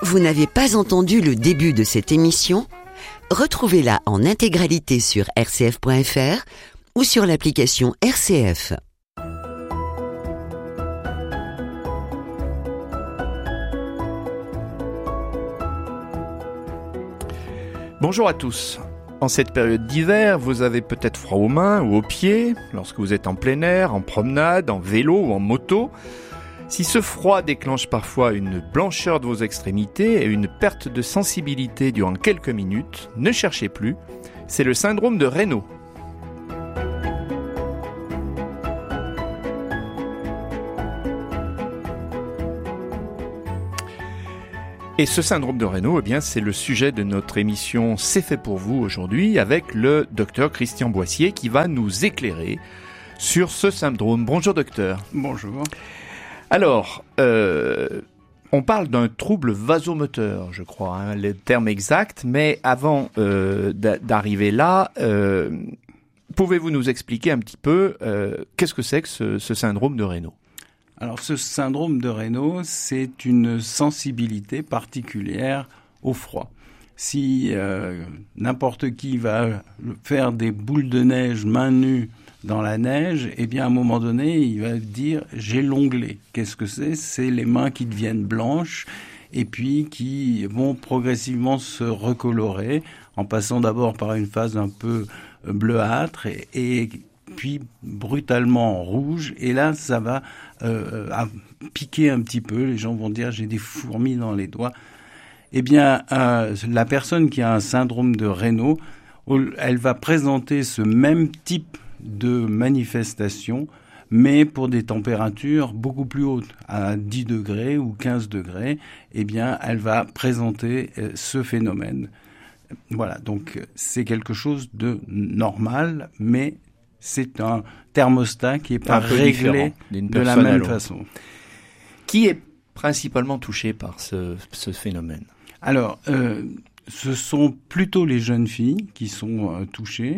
Vous n'avez pas entendu le début de cette émission ? Retrouvez-la en intégralité sur rcf.fr ou sur l'application RCF. Bonjour à tous. En cette période d'hiver, vous avez peut-être froid aux mains ou aux pieds, lorsque vous êtes en plein air, en promenade, en vélo ou en moto. Si ce froid déclenche parfois une blancheur de vos extrémités et une perte de sensibilité durant quelques minutes, ne cherchez plus, c'est le syndrome de Raynaud. Et ce syndrome de Raynaud, eh bien, c'est le sujet de notre émission C'est fait pour vous aujourd'hui avec le docteur Christian Boissier qui va nous éclairer sur ce syndrome. Bonjour docteur. Bonjour. Alors, on parle d'un trouble vasomoteur, je crois, le terme exact, mais avant d'arriver là, pouvez-vous nous expliquer un petit peu qu'est-ce que c'est que ce syndrome de Raynaud ? Alors, ce syndrome de Raynaud, c'est une sensibilité particulière au froid. Si n'importe qui va faire des boules de neige main nue dans la neige, eh bien, à un moment donné, il va dire « j'ai l'onglet ». Qu'est-ce que c'est ? C'est les mains qui deviennent blanches et puis qui vont progressivement se recolorer en passant d'abord par une phase un peu bleuâtre et puis brutalement rouge. Et là, ça va piquer un petit peu. Les gens vont dire « j'ai des fourmis dans les doigts ». Eh bien, la personne qui a un syndrome de Raynaud, elle va présenter ce même type de manifestation, mais pour des températures beaucoup plus hautes, à 10 degrés ou 15 degrés, eh bien, elle va présenter ce phénomène. Voilà, donc c'est quelque chose de normal, mais c'est un thermostat qui n'est pas réglé de la même façon. Qui est principalement touché par ce phénomène ? Alors, ce sont plutôt les jeunes filles qui sont touchées.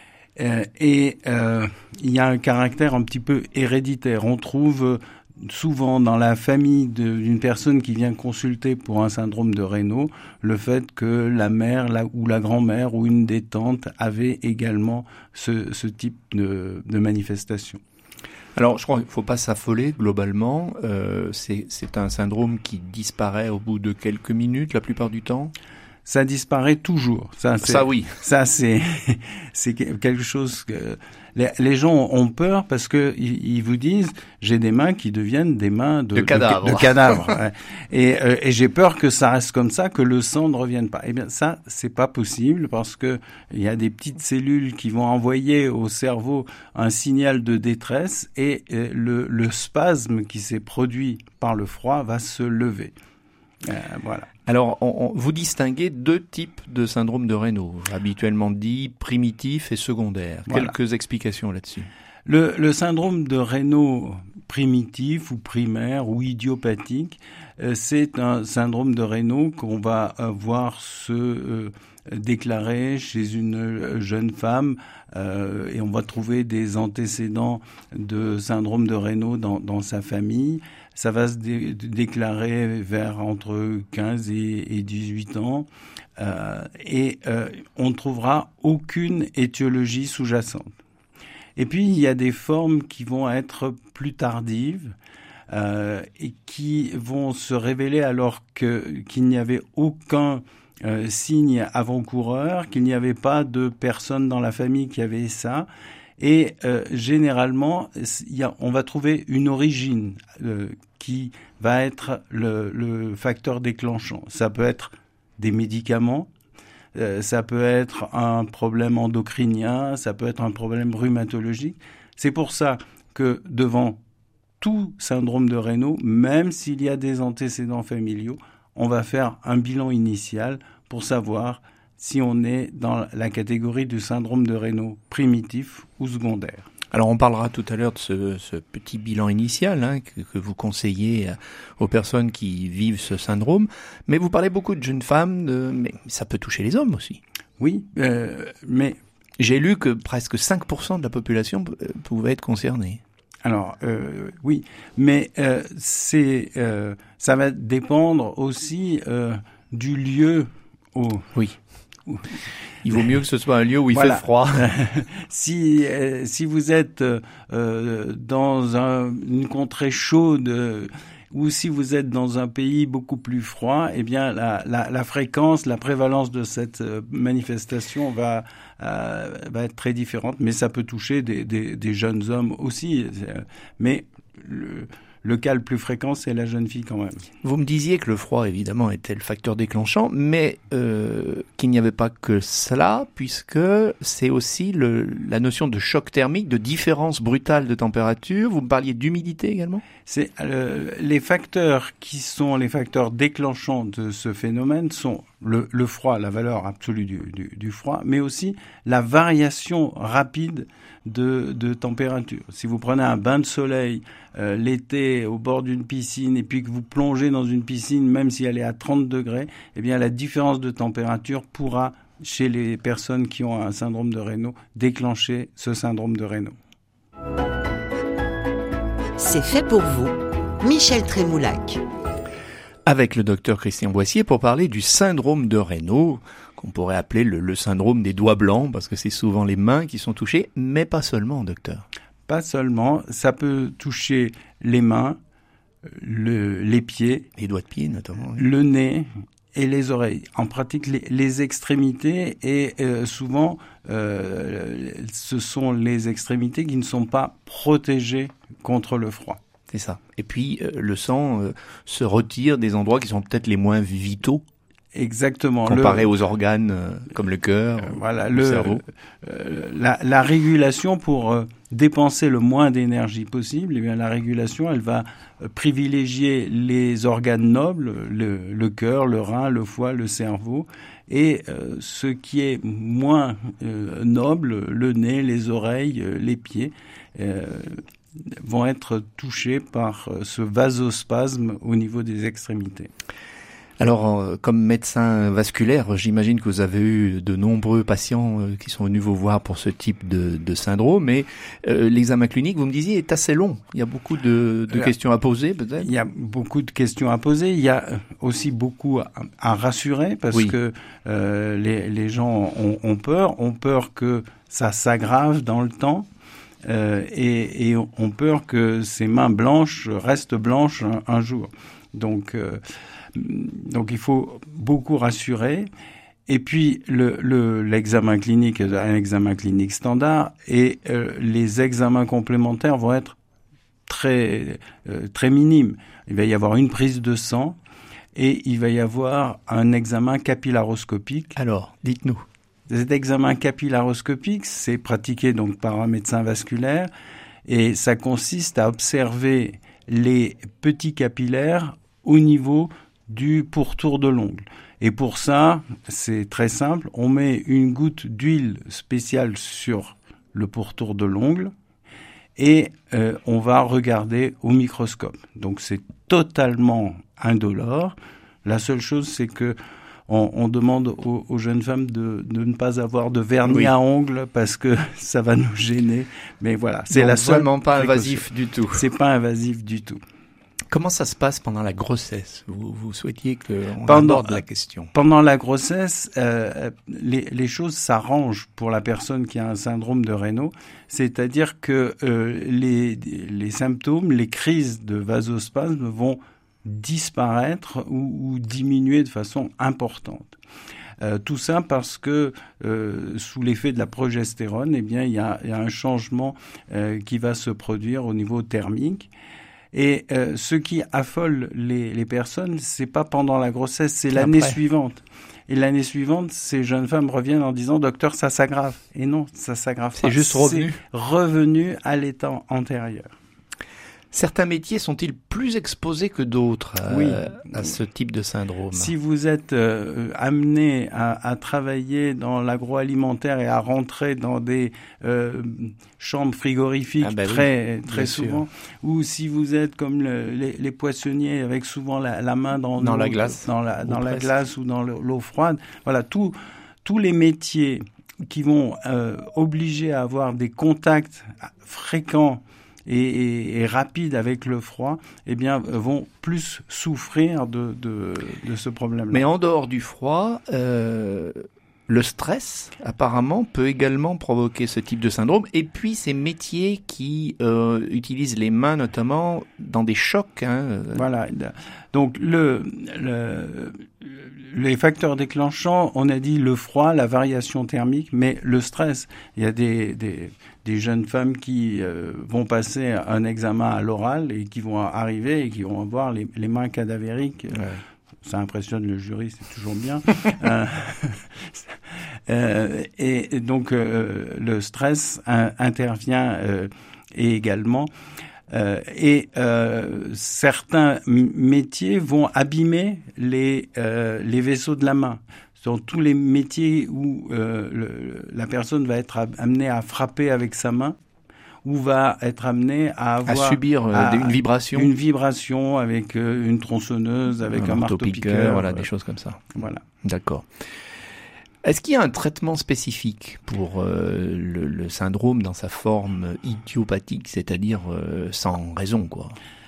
Il y a un caractère un petit peu héréditaire. On trouve souvent dans la famille d'une personne qui vient consulter pour un syndrome de Raynaud le fait que la mère ou la grand-mère ou une des tantes avait également ce type de manifestation. Alors, je crois qu'il ne faut pas s'affoler globalement. C'est un syndrome qui disparaît au bout de quelques minutes la plupart du temps. Ça disparaît toujours. Ça oui. Ça, c'est quelque chose que les gens ont peur parce que ils vous disent j'ai des mains qui deviennent des mains de cadavres. Ouais. Et j'ai peur que ça reste comme ça, que le sang ne revienne pas. Eh bien, ça, c'est pas possible parce que il y a des petites cellules qui vont envoyer au cerveau un signal de détresse et le spasme qui s'est produit par le froid va se lever. Voilà. Alors, vous distinguez deux types de syndrome de Raynaud, habituellement dit primitif et secondaire. Voilà. Quelques explications là-dessus. Le syndrome de Raynaud primitif ou primaire ou idiopathique, c'est un syndrome de Raynaud qu'on va voir se déclarer chez une jeune femme et on va trouver des antécédents de syndrome de Raynaud dans sa famille. Ça va se déclarer vers entre 15 et 18 ans on ne trouvera aucune étiologie sous-jacente. Et puis, il y a des formes qui vont être plus tardives et qui vont se révéler alors qu'il n'y avait aucun signe avant-coureur, qu'il n'y avait pas de personne dans la famille qui avait ça. Et généralement, on va trouver une origine qui va être le facteur déclenchant. Ça peut être des médicaments, ça peut être un problème endocrinien, ça peut être un problème rhumatologique. C'est pour ça que devant tout syndrome de Raynaud, même s'il y a des antécédents familiaux, on va faire un bilan initial pour savoir si on est dans la catégorie du syndrome de Raynaud primitif ou secondaire. Alors on parlera tout à l'heure de ce petit bilan initial que vous conseillez aux personnes qui vivent ce syndrome, mais vous parlez beaucoup de jeunes femmes, mais ça peut toucher les hommes aussi. Oui, mais j'ai lu que presque 5% de la population pouvait être concernée. Alors, oui, mais ça va dépendre aussi du lieu où... Oui. Il vaut mieux que ce soit un lieu où il fait froid. Si vous êtes dans une contrée chaude ou si vous êtes dans un pays beaucoup plus froid, eh bien la fréquence, la prévalence de cette manifestation va être très différente. Mais ça peut toucher des jeunes hommes aussi. Mais le cas le plus fréquent, c'est la jeune fille quand même. Vous me disiez que le froid, évidemment, était le facteur déclenchant, mais qu'il n'y avait pas que cela, puisque c'est aussi la notion de choc thermique, de différence brutale de température. Vous me parliez d'humidité également ? C'est les facteurs qui sont les facteurs déclenchants de ce phénomène sont le froid, la valeur absolue du froid, mais aussi la variation rapide de température. Si vous prenez un bain de soleil l'été au bord d'une piscine et puis que vous plongez dans une piscine, même si elle est à 30 degrés, eh bien la différence de température pourra, chez les personnes qui ont un syndrome de Raynaud, déclencher ce syndrome de Raynaud. C'est fait pour vous, Michel Trémoulac. Avec le docteur Christian Boissier pour parler du syndrome de Raynaud, qu'on pourrait appeler le syndrome des doigts blancs, parce que c'est souvent les mains qui sont touchées, mais pas seulement, docteur. Pas seulement, ça peut toucher les mains, les pieds, les doigts de pied notamment, oui. Le nez et les oreilles. En pratique, les extrémités et souvent, ce sont les extrémités qui ne sont pas protégées contre le froid. C'est ça. Et puis, le sang se retire des endroits qui sont peut-être les moins vitaux. Exactement. Comparé aux organes comme le cœur, le cerveau. La régulation pour dépenser le moins d'énergie possible, eh bien la régulation, elle va privilégier les organes nobles, le cœur, le rein, le foie, le cerveau, et ce qui est moins noble, le nez, les oreilles, les pieds, vont être touchés par ce vasospasme au niveau des extrémités. Alors, comme médecin vasculaire, j'imagine que vous avez eu de nombreux patients qui sont venus vous voir pour ce type de syndrome, mais l'examen clinique, vous me disiez, est assez long. Il y a beaucoup de questions à poser, peut-être ? Il y a beaucoup de questions à poser. Il y a aussi beaucoup à rassurer, parce que les gens ont peur que ça s'aggrave dans le temps. Et ont peur que ces mains blanches restent blanches un jour. Donc il faut beaucoup rassurer. Et puis l'examen clinique est un examen clinique standard et les examens complémentaires vont être très minimes. Il va y avoir une prise de sang et il va y avoir un examen capillaroscopique. Alors, dites-nous. Cet examen capillaroscopique, c'est pratiqué donc par un médecin vasculaire et ça consiste à observer les petits capillaires au niveau du pourtour de l'ongle. Et pour ça, c'est très simple, on met une goutte d'huile spéciale sur le pourtour de l'ongle et on va regarder au microscope. Donc c'est totalement indolore. La seule chose, c'est que on demande aux jeunes femmes de ne pas avoir de vernis à ongles parce que ça va nous gêner. Mais voilà, c'est la seule. Vraiment pas invasif du tout. C'est pas invasif du tout. Comment ça se passe pendant la grossesse ? Vous souhaitiez qu'on aborde la question. Pendant la grossesse, les choses s'arrangent pour la personne qui a un syndrome de Raynaud. C'est-à-dire que les symptômes, les crises de vasospasme vont disparaître ou diminuer de façon importante. Tout ça parce que sous l'effet de la progestérone, eh bien il y a un changement qui va se produire au niveau thermique. Et ce qui affole les personnes, c'est pas pendant la grossesse, c'est l'année suivante. Et l'année suivante, ces jeunes femmes reviennent en disant « Docteur, ça s'aggrave ». Et non, ça s'aggrave pas. C'est juste revenu. C'est revenu à l'état antérieur. Certains métiers sont-ils plus exposés que d'autres à ce type de syndrome ? Si vous êtes amené à travailler dans l'agroalimentaire et à rentrer dans des chambres frigorifiques très souvent, ou si vous êtes comme les poissonniers avec souvent la main dans la glace, dans la glace ou dans l'eau froide, voilà, tous les métiers qui vont obliger à avoir des contacts fréquents et rapide avec le froid, eh bien, vont plus souffrir de ce problème-là. Mais en dehors du froid, le stress, apparemment, peut également provoquer ce type de syndrome. Et puis, ces métiers qui utilisent les mains, notamment, dans des chocs. Voilà. Donc, les facteurs déclenchants, on a dit le froid, la variation thermique, mais le stress. Il y a des jeunes femmes qui vont passer un examen à l'oral et qui vont arriver et qui vont avoir les mains cadavériques. Ouais. Ça impressionne le jury, c'est toujours bien. Et donc, le stress intervient également. Certains métiers vont abîmer les vaisseaux de la main. Ce sont tous les métiers où la personne va être amenée à frapper avec sa main, ou va être amené à subir une vibration. Une vibration avec une tronçonneuse, avec un marteau-piqueur. Voilà, des choses comme ça. Voilà. D'accord. Est-ce qu'il y a un traitement spécifique pour le syndrome dans sa forme idiopathique, c'est-à-dire sans raison, quoi?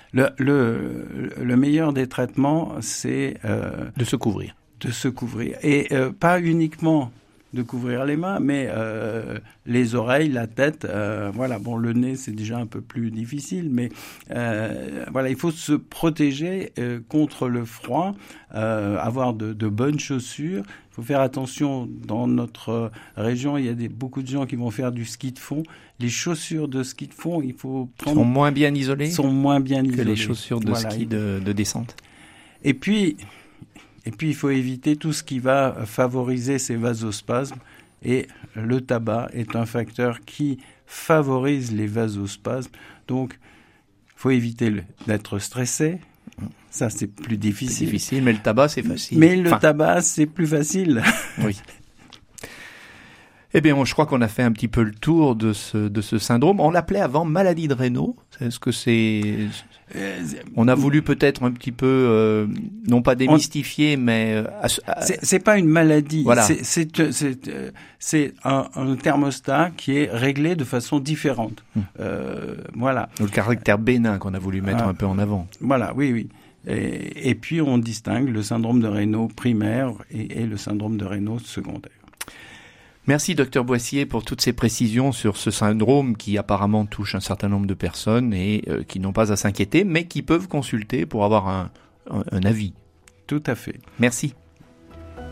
Le meilleur des traitements, c'est de se couvrir. De se couvrir. Et pas uniquement de couvrir les mains, mais les oreilles, la tête, voilà. Bon, le nez, c'est déjà un peu plus difficile, mais voilà, il faut se protéger contre le froid, avoir de bonnes chaussures. Il faut faire attention. Dans notre région, il y a beaucoup de gens qui vont faire du ski de fond. Les chaussures de ski de fond, il faut prendre... Sont moins bien isolées que les chaussures de ski de descente. Et puis, il faut éviter tout ce qui va favoriser ces vasospasmes. Et le tabac est un facteur qui favorise les vasospasmes. Donc, il faut éviter d'être stressé. Ça, c'est plus difficile. C'est difficile, mais le tabac, c'est facile. Mais le tabac, c'est plus facile. Oui. Eh bien, je crois qu'on a fait un petit peu le tour de ce syndrome. On l'appelait avant maladie de Raynaud. Est-ce que c'est... On a voulu peut-être un petit peu, non pas démystifier, mais... C'est pas une maladie. Voilà. C'est un thermostat qui est réglé de façon différente. Voilà. Le caractère bénin qu'on a voulu mettre un peu en avant. Voilà, oui. Et puis, on distingue le syndrome de Raynaud primaire et le syndrome de Raynaud secondaire. Merci Dr Boissier pour toutes ces précisions sur ce syndrome qui apparemment touche un certain nombre de personnes et qui n'ont pas à s'inquiéter, mais qui peuvent consulter pour avoir un avis. Tout à fait. Merci.